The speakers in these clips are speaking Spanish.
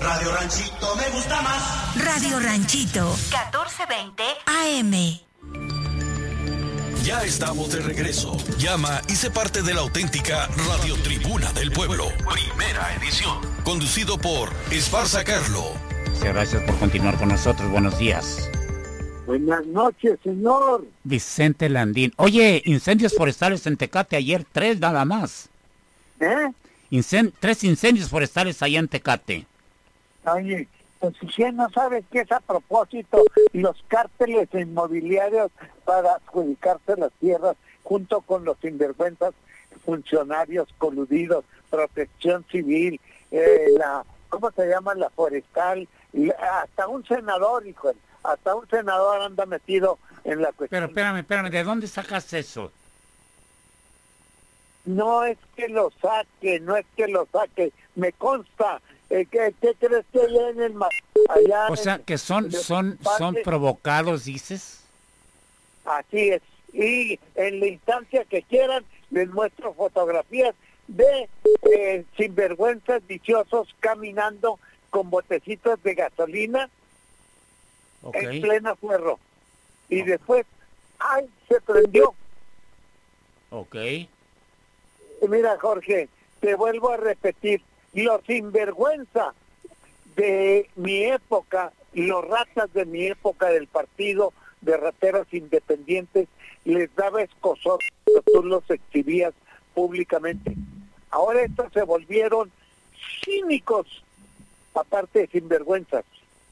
Radio Ranchito me gusta más. Radio Ranchito, 1420 AM. Ya estamos de regreso. Llama y sé parte de la auténtica Radio Tribuna del Pueblo. Primera edición. Conducido por Esparza Carlo. Muchas gracias por continuar con nosotros. Buenos días. Buenas noches, señor. Vicente Landín. Oye, incendios forestales en Tecate ayer, 3 nada más. 3 incendios forestales allá en Tecate. Oye, pues si usted no sabe qué es a propósito los cárteles inmobiliarios para adjudicarse las tierras junto con los sinvergüenzas funcionarios coludidos, protección civil, ¿cómo se llama? La forestal, hasta un senador, hasta un senador anda metido en la cuestión. Pero espérame, ¿de dónde sacas eso? No es que lo saque, me consta. ¿Qué crees que hay en el mar? Allá o sea, que son provocados, dices. Así es. Y en la instancia que quieran, les muestro fotografías de sinvergüenzas viciosos caminando con botecitos de gasolina en pleno fuego. Y después, ¡ay! Se prendió. Ok. Mira, Jorge, te vuelvo a repetir, los sinvergüenza de mi época, los ratas de mi época del partido de rateros independientes, les daba escozor, tú los exhibías públicamente. Ahora estos se volvieron cínicos, aparte de sinvergüenzas.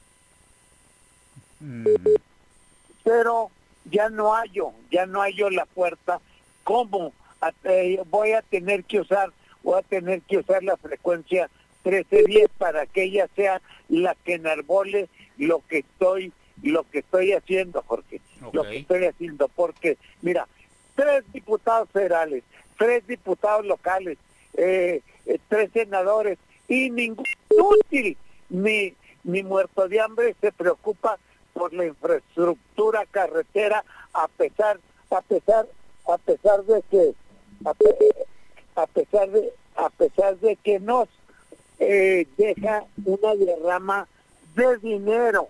Pero ya no hallo la puerta. ¿Cómo? Voy a tener que usar la frecuencia 1310 para que ella sea la que enarbole lo que estoy haciendo, Jorge. Lo que estoy haciendo, porque, mira, 3 diputados federales, 3 diputados locales, 3 senadores, y ningún útil ni muerto de hambre se preocupa por la infraestructura carretera, a pesar de que nos deja una derrama de dinero,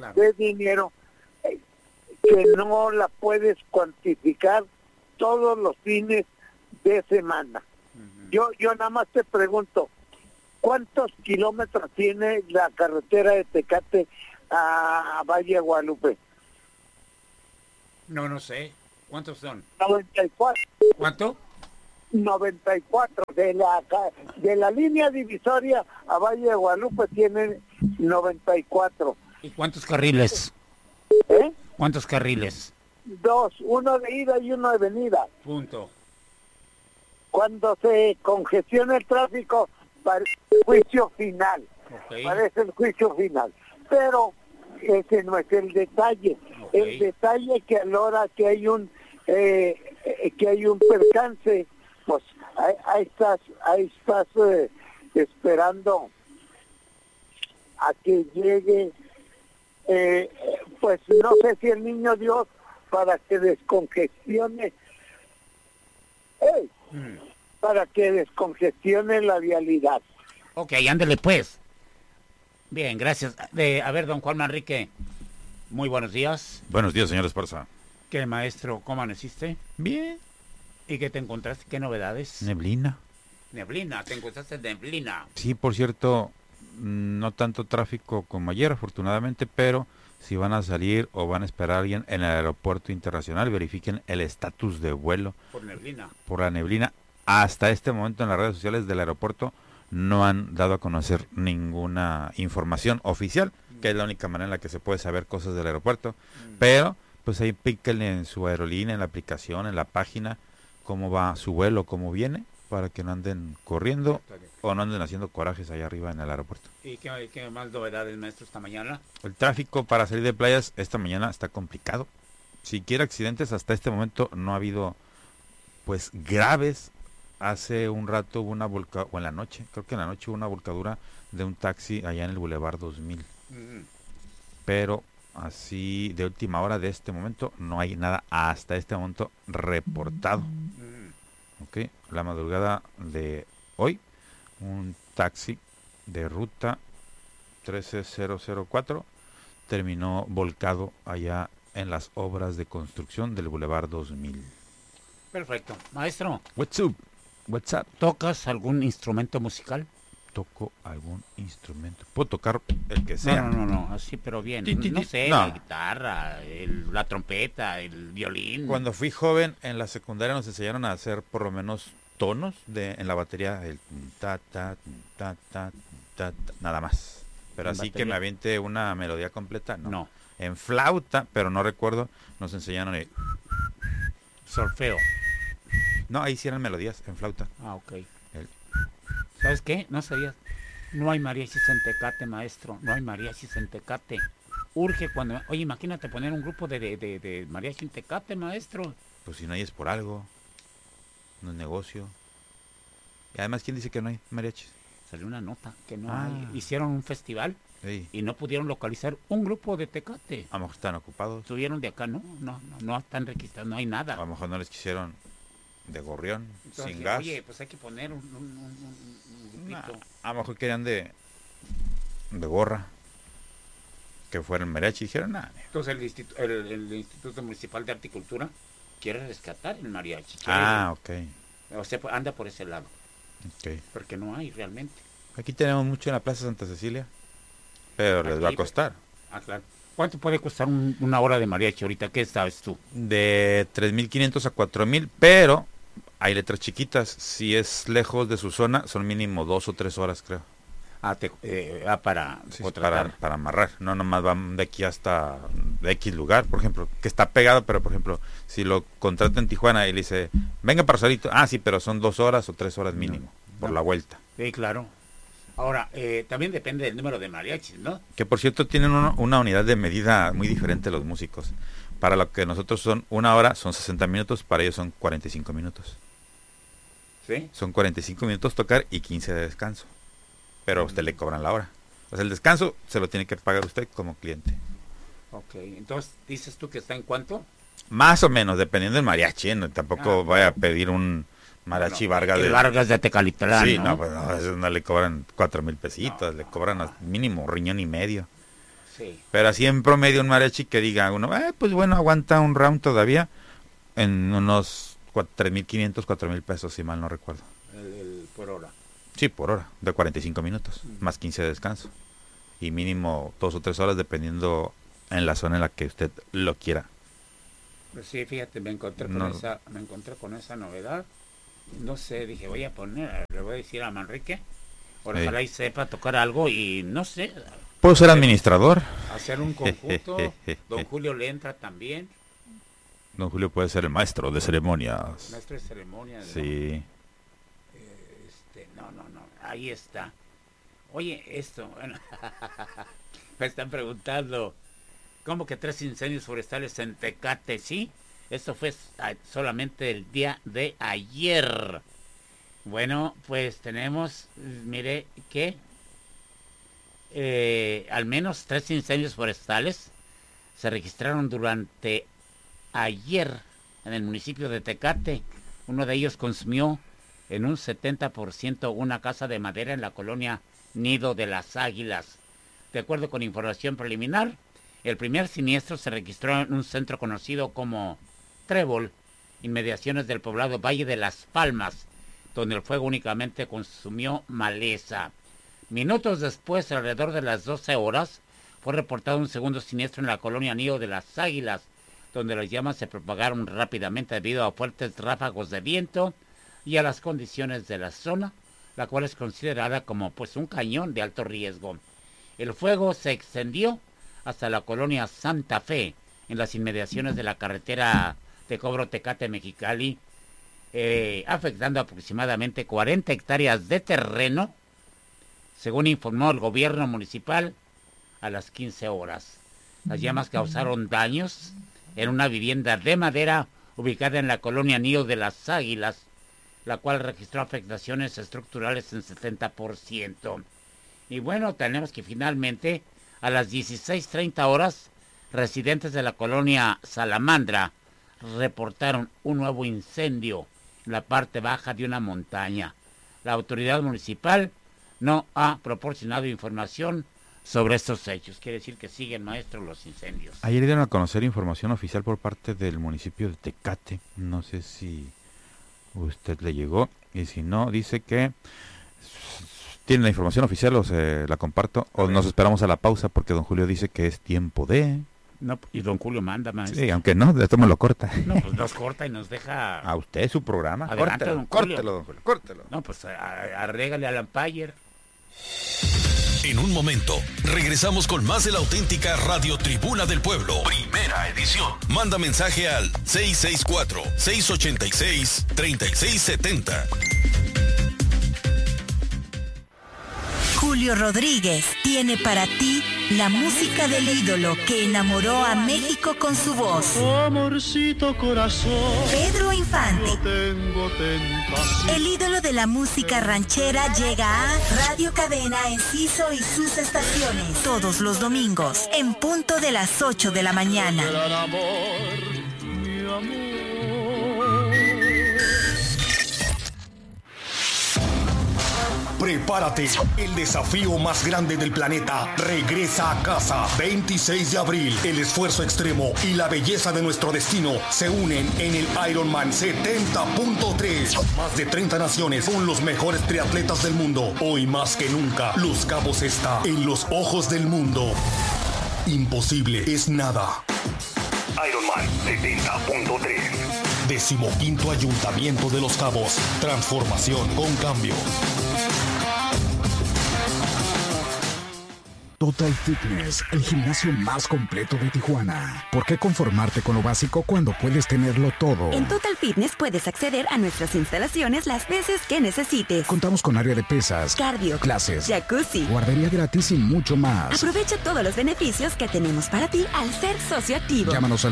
que no la puedes cuantificar todos los fines de semana. Yo nada más te pregunto, ¿cuántos kilómetros tiene la carretera de Tecate a Valle de Guadalupe? No sé. ¿Cuántos son? 94. ¿Cuánto? 94. De la línea divisoria a Valle de Guadalupe tiene 94. ¿Y cuántos carriles? ¿Cuántos carriles? 2, uno de ida y uno de venida. Punto. Cuando se congestiona el tráfico, parece el juicio final. Pero ese no es el detalle. El detalle es que a la hora que hay un percance, pues ahí estás esperando a que llegue, pues no sé si el niño Dios, para que descongestione, la vialidad. Ok, ándele pues. Bien, gracias. A ver, don Juan Manrique, muy buenos días. Buenos días, señor Esparza. ¿Qué, maestro? ¿Cómo amaneciste? Bien. ¿Y qué te encontraste? ¿Qué novedades? Neblina. Neblina, ¿te encontraste neblina? Sí, por cierto, no tanto tráfico como ayer, afortunadamente, pero si van a salir o van a esperar a alguien en el aeropuerto internacional, verifiquen el estatus de vuelo. Por neblina. Por la neblina. Hasta este momento en las redes sociales del aeropuerto no han dado a conocer ninguna información oficial, que es la única manera en la que se puede saber cosas del aeropuerto, pero pues ahí píquenle en su aerolínea, en la aplicación, en la página, cómo va su vuelo, cómo viene, para que no anden corriendo o no anden haciendo corajes allá arriba en el aeropuerto. ¿Y qué más novedades, maestro, esta mañana? El tráfico para salir de playas esta mañana está complicado. Siquiera accidentes hasta este momento no ha habido, pues, graves. Hace un rato hubo o en la noche, creo que en la noche hubo una volcadura de un taxi allá en el Boulevard 2000. Pero así de última hora de este momento no hay nada hasta este momento reportado. Ok, la madrugada de hoy, un taxi de ruta 13004 terminó volcado allá en las obras de construcción del Boulevard 2000. Perfecto. Maestro, What's up? What's up? ¿tocas algún instrumento musical? Toco algún instrumento. Puedo tocar el que sea. No, así pero bien. No sé, No. la guitarra, la trompeta, el violín. Cuando fui joven, en la secundaria nos enseñaron a hacer por lo menos tonos en la batería, el ta, ta, ta, ta, ta, ta, nada más. Pero ¿En así que batería? me aviente una melodía completa, no. No, En flauta, pero no recuerdo, nos enseñaron solfeo. no, ahí sí eran melodías en flauta. Ah, ok. El- ¿Sabes qué? No sabías. No hay mariachis en Tecate, maestro. No hay mariachis en Tecate. Urge cuando... Oye, imagínate poner un grupo de mariachi en Tecate, maestro. Pues si no hay es por algo, no es negocio. Y además, ¿quién dice que no hay mariachis? Salió una nota que no Ah. hay. Hicieron un festival Sí, y no pudieron localizar un grupo de Tecate. a lo mejor están ocupados, Estuvieron de acá, no están registrados, no hay nada. a lo mejor no les quisieron de gorrión, Entonces, sin gas. Oye, pues hay que poner un Nah, grupito. a lo mejor querían de gorra, que fueran mariachi, dijeron nada. Entonces el Instituto Municipal de Arte y Cultura quiere rescatar el mariachi. Ok, O sea, pues, anda por ese lado, ok. porque no hay realmente. Aquí tenemos mucho en la Plaza Santa Cecilia, pero les va a Aquí, costar. Ah, claro. ¿Cuánto puede costar una hora de mariachi ahorita? ¿Qué sabes tú? De 3.500 a 4.000, pero hay letras chiquitas. Si es lejos de su zona, son mínimo 2 o 3 horas, creo. Para Sí, contratar. para amarrar. No nomás van de aquí hasta de X lugar, por ejemplo, que está pegado, pero por ejemplo, si lo contrata en Tijuana y le dice, venga para Rosarito, sí, pero son 2 horas o 3 horas mínimo, por la vuelta. Sí, claro. Ahora, también depende del número de mariachis, ¿no? Que por cierto tienen una unidad de medida muy diferente los músicos. Para lo que nosotros son 1 hora, son 60 minutos, para ellos son 45 minutos. Sí. Son 45 minutos tocar y 15 de descanso. Pero a usted le cobran la hora. O sea, el descanso se lo tiene que pagar usted como cliente. Ok, entonces, ¿dices tú que está en cuánto? Más o menos, dependiendo del mariachi. ¿No? Tampoco vaya claro. a pedir un mariachi No, Vargas. el Vargas de Tecalitlán, Sí, ¿no? no, pues no, a veces no le cobran 4,000 pesitos, le cobran mínimo riñón y medio. Sí. Pero así en promedio un mariachi que diga uno, pues bueno, aguanta un round todavía en unos 3.500, 4,000 pesos, si mal no recuerdo. Por hora. Sí, por hora, de 45 minutos, más 15 de descanso. Y mínimo 2 o 3 horas dependiendo en la zona en la que usted lo quiera. Pues sí, fíjate, me encontré con esa novedad. No sé, dije, le voy a decir a Manrique, ojalá y sepa tocar algo y no sé, ¿Puedo ser administrador? hacer un conjunto. Don Julio le entra también, Don Julio puede ser el maestro de ceremonias. maestro de ceremonias. ¿no? Sí. No, ahí está. Oye, esto, bueno, me están preguntando, ¿cómo que 3 incendios forestales en Tecate? Sí, esto fue solamente el día de ayer. Bueno, pues tenemos, mire, que al menos 3 incendios forestales se registraron durante ayer en el municipio de Tecate. Uno de ellos consumió en un 70% una casa de madera en la colonia Nido de las Águilas. De acuerdo con información preliminar, el primer siniestro se registró en un centro conocido como Trébol, inmediaciones del poblado Valle de las Palmas, donde el fuego únicamente consumió maleza. Minutos después, alrededor de las 12 horas, fue reportado un segundo siniestro en la colonia Nido de las Águilas, donde las llamas se propagaron rápidamente debido a fuertes ráfagos de viento y a las condiciones de la zona, la cual es considerada como un cañón de alto riesgo. El fuego se extendió hasta la colonia Santa Fe, en las inmediaciones de la carretera de Cobro Tecate-Mexicali, afectando aproximadamente 40 hectáreas de terreno, según informó el gobierno municipal a las 15 horas. Las llamas causaron daños en una vivienda de madera ubicada en la colonia Nido de las Águilas, la cual registró afectaciones estructurales en 70%. Y bueno, tenemos que finalmente a las 16:30 horas, residentes de la colonia Salamandra reportaron un nuevo incendio en la parte baja de una montaña. La autoridad municipal no ha proporcionado información sobre estos hechos. Quiere decir que siguen, maestro, los incendios. Ayer dieron a conocer información oficial por parte del municipio de Tecate. No sé si usted le llegó. Y si no, dice que tiene la información oficial o la comparto. O nos esperamos a la pausa porque don Julio dice que es tiempo de... No, y don Julio manda, maestro. Sí, aunque no, esto me lo corta. No, pues nos corta y nos deja... A usted su programa. Adelante, don Julio. Córtelo, don Julio, córtelo. No, pues arrégale al umpire. En un momento, regresamos con más de la auténtica Radio Tribuna del Pueblo. Primera edición. Manda mensaje al 664-686-3670. Julio Rodríguez tiene para ti la música del ídolo que enamoró a México con su voz. Amorcito corazón, Pedro Infante. tengo tentación. El ídolo de la música ranchera llega a Radio Cadena Enciso y sus estaciones. Todos los domingos, en punto de las 8 de la mañana. Gran amor, mi amor. Prepárate, el desafío más grande del planeta regresa a casa. 26 de abril, el esfuerzo extremo y la belleza de nuestro destino se unen en el Ironman 70.3. Más de 30 naciones con los mejores triatletas del mundo. Hoy más que nunca, Los Cabos está en los ojos del mundo. Imposible es nada. Ironman 70.3. 15º Ayuntamiento de Los Cabos. Transformación con cambio. Total Fitness, el gimnasio más completo de Tijuana. ¿Por qué conformarte con lo básico cuando puedes tenerlo todo? En Total Fitness puedes acceder a nuestras instalaciones las veces que necesites. Contamos con área de pesas, Cardio, clases, jacuzzi, guardería gratis y mucho más. Aprovecha todos los beneficios que tenemos para ti al ser socio activo. Llámanos al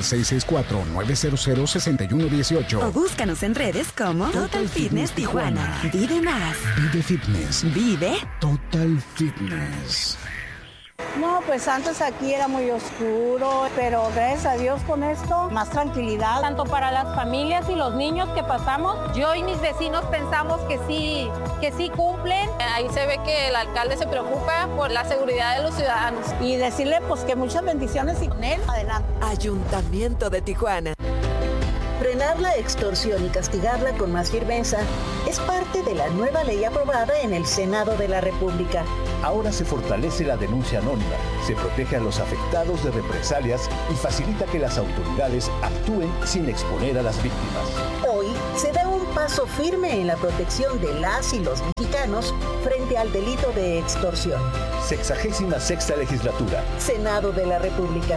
664-900-6118 O búscanos en redes como Total Fitness Tijuana. Vive más. Vive Fitness. Vive Total Fitness. No, pues antes aquí era muy oscuro, pero gracias a Dios con esto, más tranquilidad. Tanto para las familias y los niños que pasamos, yo y mis vecinos pensamos que sí cumplen. Ahí se ve que el alcalde se preocupa por la seguridad de los ciudadanos. Y decirle pues que muchas bendiciones y con él, adelante. Ayuntamiento de Tijuana. Frenar la extorsión y castigarla con más firmeza es parte de la nueva ley aprobada en el Senado de la República. Ahora se fortalece la denuncia anónima, se protege a los afectados de represalias y facilita que las autoridades actúen sin exponer a las víctimas. Hoy se da un paso firme en la protección de las y los mexicanos frente al delito de extorsión. 66ª legislatura. Senado de la República.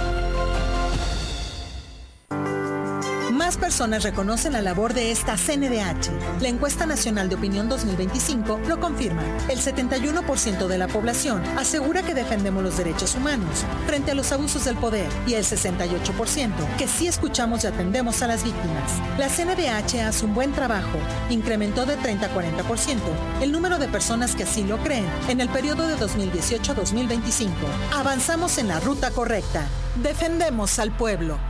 Más personas reconocen la labor de esta CNDH. La encuesta nacional de opinión 2025 lo confirma. El 71% de la población asegura que defendemos los derechos humanos frente a los abusos del poder y el 68% que sí escuchamos y atendemos a las víctimas. La CNDH hace un buen trabajo. Incrementó de 30 a 40% el número de personas que así lo creen en el periodo de 2018 a 2025. Avanzamos en la ruta correcta. Defendemos al pueblo.